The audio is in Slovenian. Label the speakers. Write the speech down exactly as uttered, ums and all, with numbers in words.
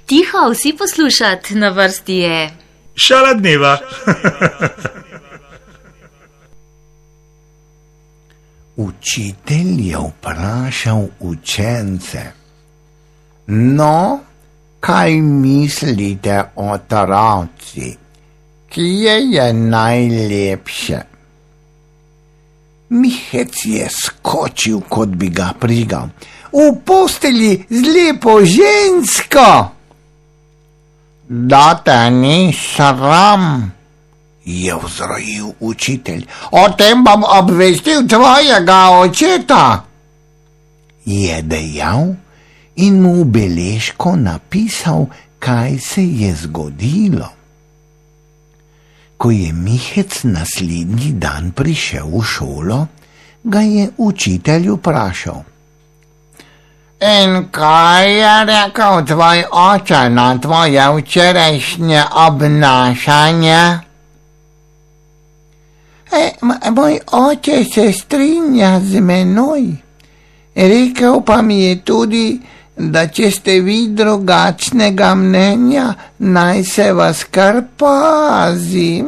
Speaker 1: Tiho, vsi poslušat, na vrsti je
Speaker 2: Šala dneva.
Speaker 3: Učitelj je vprašal učence: No, kaj mislite o otroci, kje je najlepše? Mihec je skočil, kot bi ga prigal. V postelji z lepo žensko. Da te ni sram, je vzrojil učitelj. O tem bom obvestil tvojega očeta, je dejal in mu v beležko napisal, kaj se je zgodilo. Ko je Mihec naslednji dan prišel v šolo, ga je učitelj vprašal: In kaj je rekel tvoj oče na tvoje včerajšnje obnašanje? E, moj oče se strinja z menoj. Rekel pa mi je tudi, da če ste vi drugačnega mnenja, naj se vas kar pazi.